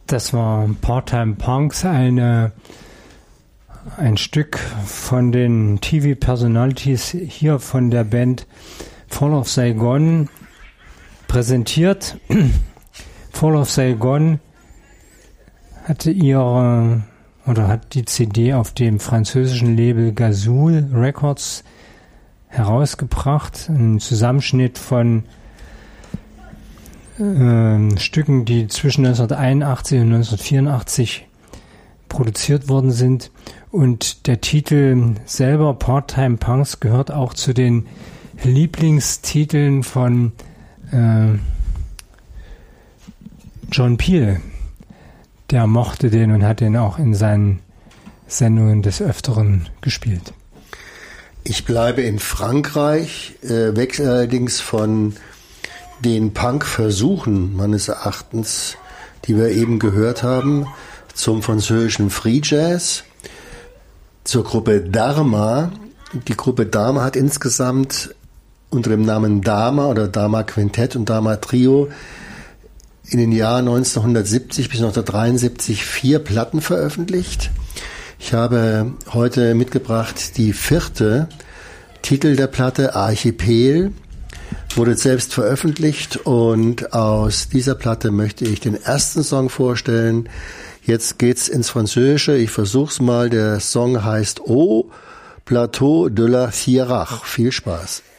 Das war Part-Time Punks, ein Stück von den TV-Personalities hier von der Band Fall of Saigon präsentiert. Fall of Saigon hat die CD auf dem französischen Label Gazul Records herausgebracht. Ein Zusammenschnitt von Stücken, die zwischen 1981 und 1984 produziert worden sind. Und der Titel selber, Part-Time Punks, gehört auch zu den Lieblingstiteln von John Peel. Der mochte den und hat den auch in seinen Sendungen des Öfteren gespielt. Ich bleibe in Frankreich, wechsle allerdings von den Punk-Versuchen meines Erachtens, die wir eben gehört haben, zum französischen Free Jazz, zur Gruppe Dharma. Die Gruppe Dharma hat insgesamt unter dem Namen Dharma oder Dharma Quintett und Dharma Trio in den Jahren 1970 bis 1973 4 Platten veröffentlicht. Ich habe heute mitgebracht die 4. Titel der Platte, Archipel, wurde selbst veröffentlicht, und aus dieser Platte möchte ich den ersten Song vorstellen. Jetzt geht's ins Französische, ich versuch's mal. Der Song heißt Au Plateau de la Sierra. Viel Spaß.